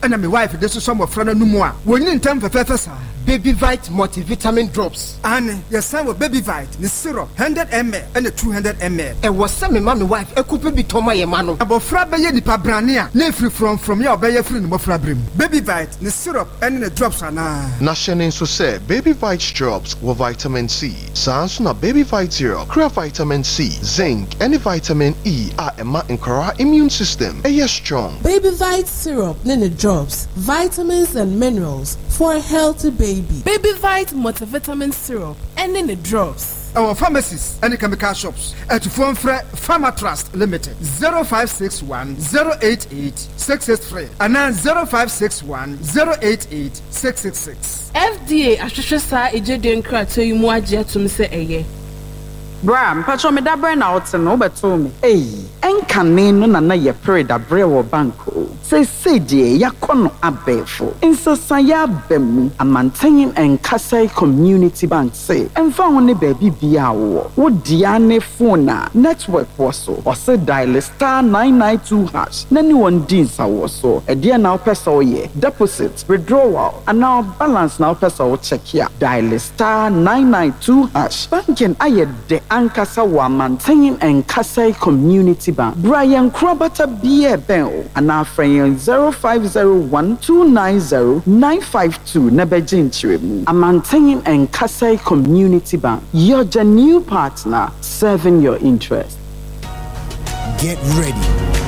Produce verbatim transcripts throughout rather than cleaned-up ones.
and my wife this is some of friend no more when in time for first Baby Vite multivitamin drops. And your son with Baby Vite, the syrup, one hundred milliliters and the two hundred milliliters. And was some my wife, a couple be Toma Yamano. About Frabaye di Pabrania, ne free from from your Bayer free no Frabrim. Baby Vite, the syrup, and the drops are now. Nashenin so say Baby Vite drops with vitamin C. Sansuna Baby Vite syrup, crea vitamin C, zinc, and vitamin E are a ma incora immune system. A yes strong. Baby Vite syrup, nene drops, vitamins and minerals for a healthy baby. Baby Vite multivitamin syrup and in the drops. Our pharmacies and the chemical shops at Phone Pharma Trust Limited zero five six one zero eight eight six eight three and now zero five six one zero eight eight six six six. F D A Ashusha Sa Ejeden Krato Yumuaji to say eye. Bram, patcho me da brain out no beto me. Eh, enkane no na na ye pere da bre wo banko. Say say die yakono abefo. Insasa ya bemu amanten en Kasai Community Bank say. Emfa ho ne baby bia wo. Wo dia ne phone na network wo so. O say dial star nine nine two hash. Na ni won din sa wo so. E dia na opesa wo ye. Deposit, withdrawal, and now balance na opesa wo check ya. Dial star nine nine two hash. Banking aye de Ankasa wa maintaining and Kasai Community Bank. Brian Krobata Bie Ben and our friend zero five zero one two nine zero nine five two Nebejin Chrim. A maintaining and Kasai Community Bank. You're the new partner serving your interest. Get ready.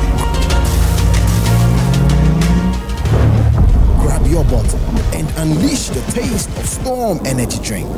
Grab your bottle and unleash the taste of Storm Energy Drink.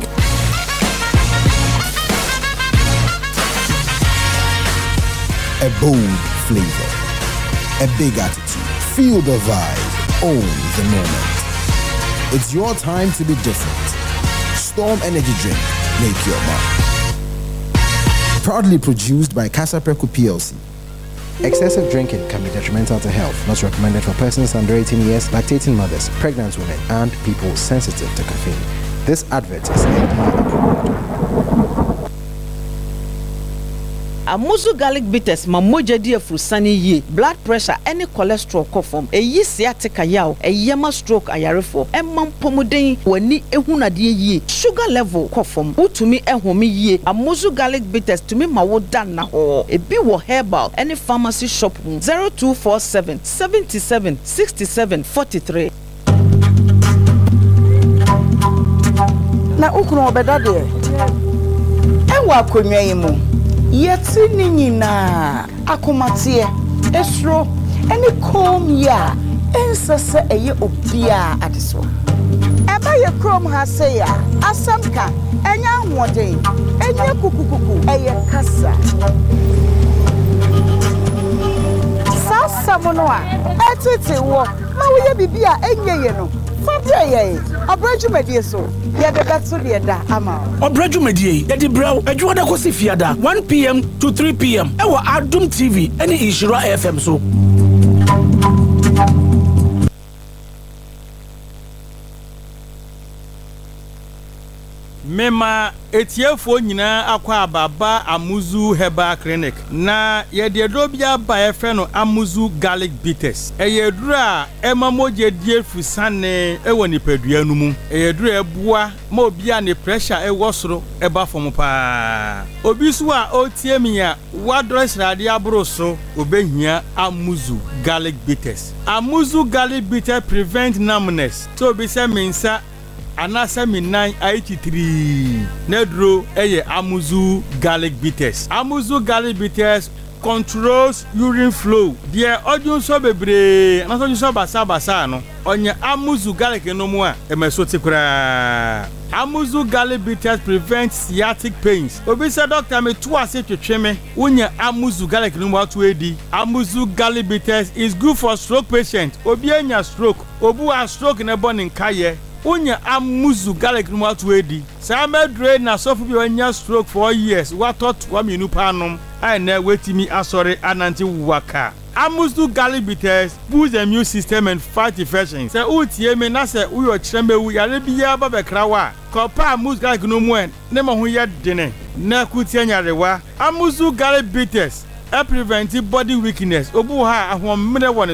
A bold flavor, a big attitude, feel the vibe, own the moment. It's your time to be different. Storm Energy Drink, make your mark. Proudly produced by Casa Preco P L C. Excessive drinking can be detrimental to health. Not recommended for persons under eighteen years, lactating mothers, pregnant women, and people sensitive to caffeine. This advert is N D A approved. Amuzu garlic bitters ma moja di afrusani ye blood pressure any cholesterol kofom eyi sciatica yaw eyema stroke ayarefo emam pomuden wani ehunade ye sugar level kofom utumi ehome ye Amuzu garlic bitters tumi ma woda na ho ebi wo herbal any pharmacy shop zero two four seven seven seven six seven four three. Na ukunu obeda de enwa akonwa yimu yeti ni nyina akomatie esro eni kom ya ensese eye obia adeso eba ye krom ha se ya asamka enya hoden enya kukukuku eye kasa sasa mono a etete wo ma wo ye bibia enye ye no fabia ye abrajumedie so ya de beto de da ama obrajumedie ya di braw adwo da kosi fiada one p m to three p m e wa Adum T V eni Ishira F M so mema etiefo nyina akwa ababa Amuzu Herbal Clinic na ye de dobia ba efe no Amuzu garlic bitters eyedura emamoje die fusane ewo nipadua nu mu eyedura ebua ma obia ne pressure ewo soro eba fom pa obi so a otie mi a wadress rade abro so obehia Amuzu garlic bitters. Amuzu garlic bitters prevent numbness so obi se mensa anasa minan eighty-three nedro eye Amuzu garlic bitters. Amuzu garlic bitters controls urine flow. Dia odun so bebre na so so basa basa no onye Amuzu garlic no mu a emesoti kura. Amuzu garlic bitters prevent sciatic pains. Obi say doctor me to ase twetwe me wonya Amuzu garlic no mu atu edi. Amuzu garlic bitters is good for stroke patient. Obi anya stroke, obu a stroke na born in kaye Unya Amuzu garlic no atu edi. Sa medre na sofu bi onya stroke for years. What thought wa minu panom ai na wetimi asore ananti waka. Amuzu garlic bitters boost the immune system and fight infections. Say utie me na say uyo chembe wu yare biya ba bekrawa. Kopa Amuzu garlic no mu en ne ma ho ye dene. Na kutie nyarewa. Amuzu garlic bitters e prevent body weakness. Obu ha ahom mene woni so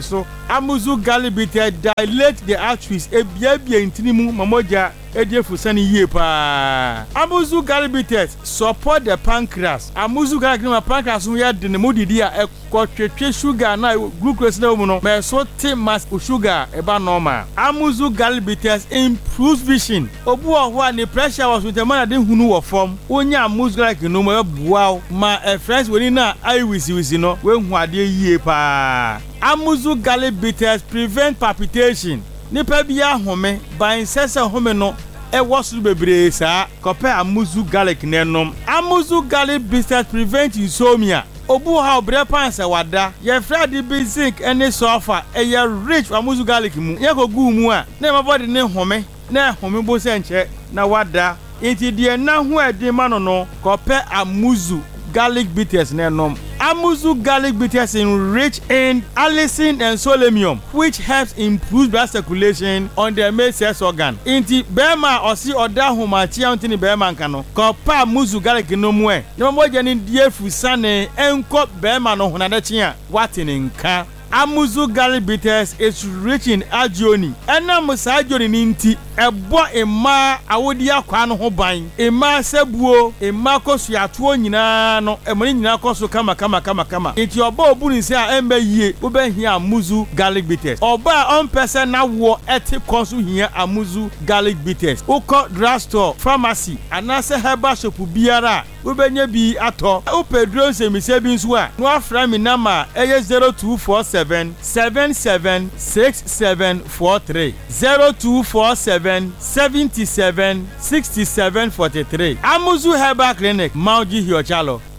Amuzu garlic bitters dilate the arteries ebia bia intinimu mamoja ediefu sani yie pa. Amuzu garlic bitters support the pancreas. Amuzu garlic ma pancreas no ya de ne modidi a ekotwetwe sugar na glucose na mu no me so te mass sugar eba normal. Amuzu garlic bitters improves vision. Obu oho a ne pressure was with the man de hunu wo form. Onya amuzu garlic no mo bua ma e friends woni na eye wisi wisi no we hu ade yie pa. Amuzu garlic bitters prevent palpitation. Nipa bia home ban sese home no e wosu bebre sa kope amuzu garlic nenom. Amuzu garlic bitters prevent insomnia. Obu ha obre pansa wada ye frade bi zinc ene sulfur e ye rich amuzu garlic mu ye ko gu mu a na mabody ne home na home bo se nche na wada inti de na hu edi ma no no kope amuzu garlic bitters nenom. Amuzu garlic bitters enrich in allicin and selenium, which helps improve blood circulation on the male sex organ. Inti bema osi oda humachi antini bema nkano. Kopa amuzu garlic no mwe. No mo jeni die fusane enko bema no hunadachi a watini nka. Amuzu garlic bitters is rich in agioni. Ena musa agioni ninti ebo ema awodi akwa no ho ban. Ema sebuo, ema kosu atuo nyina no, emani nyina kosu kama kama kama kama. Inti oba obu ni se a embe yie, obe hia amuzu garlic bitters. Oba on person na wo eti konsu hia amuzu garlic bitters. Uko drugstore, pharmacy, anase herbal shop biara, obenye bi ato. Upedro se mi se bi nso a, no afra mi nama eye zero two four seven seven seven six seven four three zero two four seven seven seven six seven four three. Amuzu Herbal Clinic, Mauji Hiochalo.